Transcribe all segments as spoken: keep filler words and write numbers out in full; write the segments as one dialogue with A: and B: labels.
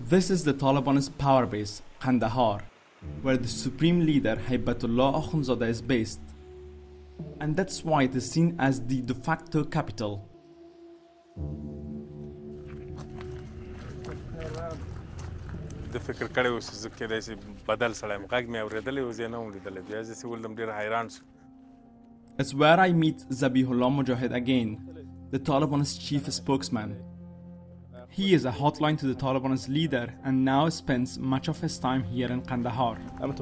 A: This is the Taliban's power base, Kandahar, where the supreme leader Haibatullah Akhundzada is based. And that's why it is seen as the de facto capital.
B: د فکر کړی و چې زه کېدای شي بدل سړی یم غږ مې اورېدلی و زه یې نه وم لیدلی بیا زه چې ولدم ډېر حیران شوم.
A: It's where I meet Zabihullah Mujahid again, the Taliban's chief spokesman. He is a hotline to the Taliban's leader and now spends much of his time here in Kandahar.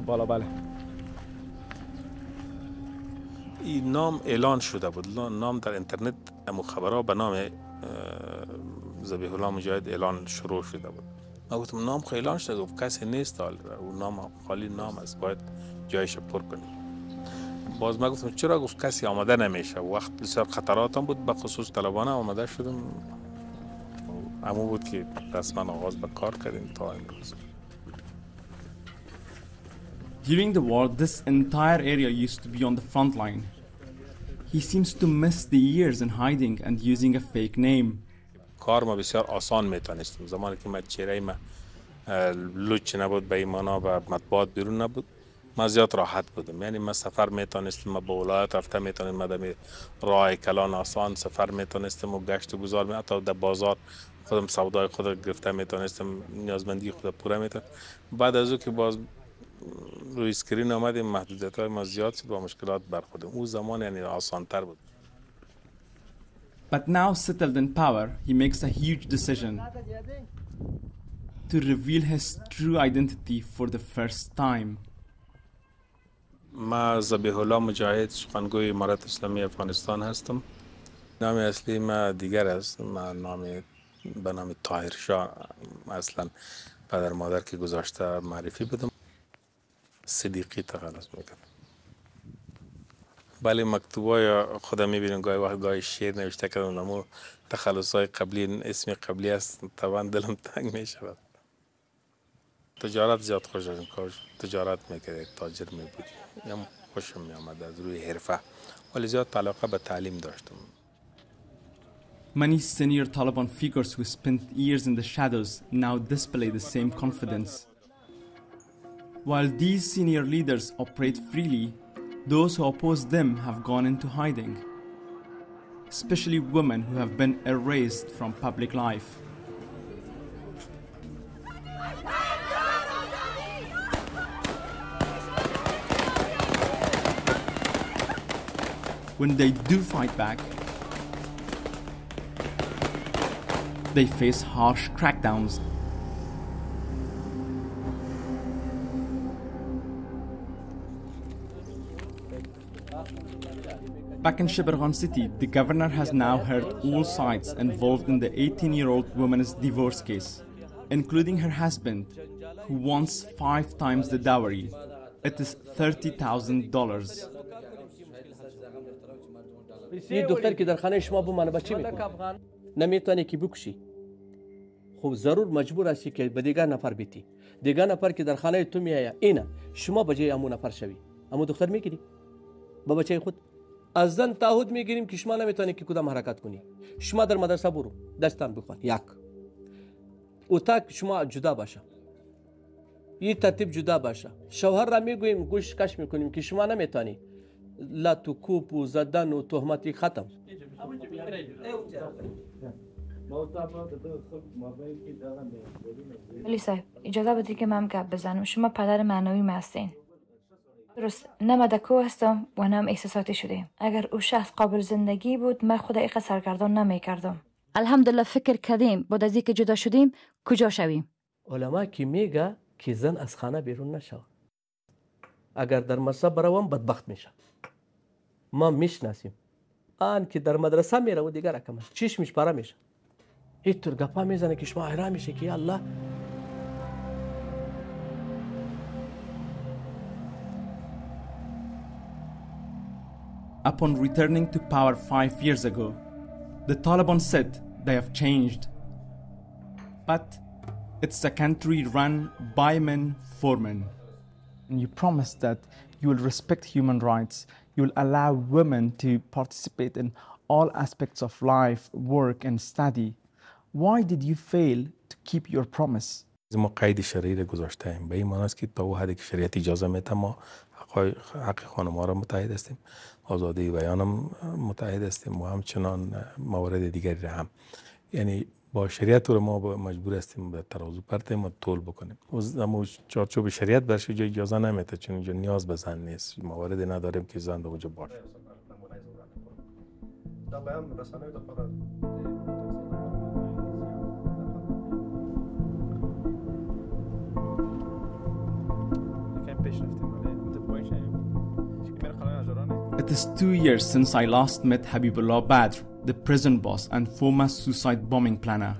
B: این نام اعلان شده بود، نام در اینترنت امو خبرها به نام ذبیح الله مجاهد اعلان شروع شده بود. ما گفتم نام خیلی اعلان شده، گفت کسی نیست حال و نام خالی نام است، باید جایش پر کنیم. باز ما گفتم چرا؟ گفت کسی آماده نمیشه. وقت بسیار خطرات هم بود، به خصوص طالبان آماده شدم. همون بود که رسما آغاز به کار کردیم تا امروز.
A: During the war, this entire area used to be on the front line. He seems to miss the years in hiding and using a fake name.
B: کار ما بسیار آسان میتونستم. زمانی که من چهره ما لوچ نبود، به ایمانا و مطبوعات بیرون نبود، ما زیاد راحت بودم. یعنی ما سفر میتونستم، ما به ولایت رفته میتونستم، ما در راه کلان آسان سفر میتونستم و گشت و گذار می حتی در بازار خودم سودای خود گرفته میتونستم، نیازمندی خود پوره میتونم. بعد از او که باز روی اسکرین آمدیم محدودیت های ما زیاد شد و مشکلات برخوردیم. اون زمان یعنی آسان تر بود.
A: But now settled in power, he makes a huge decision to reveal his true identity for the first time.
B: ما ذبیح الله مجاهد، سخنگوی امارت اسلامی افغانستان هستم. نام اصلی ما دیگر است. ما نام به نام طاهر شاه اصلا پدر مادر که گذاشته معرفی بدم. صدیقی تخلص میکنم. بله مکتوبای خودم میبینم گاهی وقت گاهی شعر نوشته کردم، اما تخلصهای قبلی اسم قبلی است، طبعا دلم تنگ میشود. تجارت زیاد خوش از کار تجارت میکرد، تاجر میبود، هم خوشم میامد از روی حرفه، ولی زیاد علاقه به تعلیم داشتم.
A: Many senior Taliban figures who spent years in the shadows now display the same confidence. While these senior leaders operate freely, those who oppose them have gone into hiding, especially women who have been erased from public life. When they do fight back, they face harsh crackdowns. Back in Sheberghan city, the governor has now heard all sides involved in the eighteen-year-old woman's divorce case, including her husband, who wants five times the dowry. It is thirty thousand dollars.
C: یه دختر که در خانه شما بمانه بچه میکنه نمیتونه که بکشی، خب ضرور مجبور هستی که به دیگر نفر بیتی. دیگر نفر که در خانه تو میآید اینه شما به جای همون نفر شوی، همون دختر میگیری با بچه خود. از زن تعهد میگیریم که شما نمیتونی که کدام حرکت کنی. شما در مدرسه برو دستان بخوان، یک اتاق شما جدا باشه، این ترتیب جدا باشه. شوهر را میگوییم گوش کش میکنیم که شما نمیتونی، لا تو کوپ و زدن و تهمتی ختم.
D: ولی صاحب اجازه بدید که من گپ بزنم. شما پدر معنوی ما هستین. درست نه مدکو هستم و نه هم احساساتی شدیم. اگر او شخص قابل زندگی بود من خود ایقا سرگردان نمی کردم. الحمدلله فکر کردیم بعد از اینکه جدا شدیم کجا شویم.
C: علما که میگه که زن از خانه بیرون نشود. اگر در مذهب بروم بدبخت میشه. ما میشناسیم آن که در مدرسه میره و دیگر رقم چشمش پاره میشه، اینطور گپا میزنه که شما حیران میشه که یا الله.
A: Upon returning to power five years ago, the Taliban said they have changed. But it's a country run by men for men. And you promised that you will respect human rights, you will allow women to participate in all aspects of life, work and study. Why did you fail to keep your promise?
B: ما قید شرعی را گذاشته ایم، به این معنی است که تا اون حدی که شریعت اجازه میده ما حقای حق خانم ها را متحد هستیم، آزادی بیان هم متحد هستیم و همچنان موارد دیگری را هم، یعنی با شریعت رو ما مجبور هستیم به ترازو پرتیم و طول بکنیم. اما چارچوب شریعت برش جای اجازه نمیده، چون اینجا نیاز به زن نیست، مواردی نداریم که زن در اونجا باشه.
A: It is two years since I last met Habibullah Badr, the prison boss and former suicide bombing planner.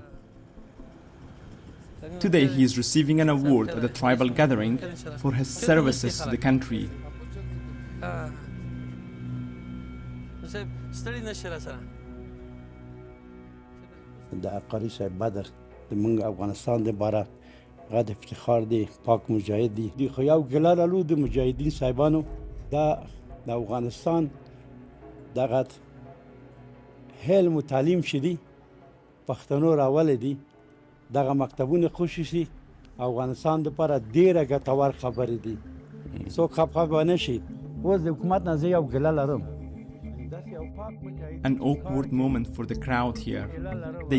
A: Today he is receiving an award at a tribal gathering for his services to the country.
E: د عقاري صاحب بدر د موږ افغانستان د باره غد افتخار دی، پاک مجاهد دی. دی خو یو ګله لرو د مجاهدین صاحبانو دا د افغانستان دغه علم و تعلیم شدي پښتنو راولې دي دغه مکتبونه خصوصي افغانستان لپاره ډیره ګټور خبرې دي. څوک خفه نه شي. اوس د حکومت نه زه یو ګله لرم.
A: An awkward moment for the crowd here. They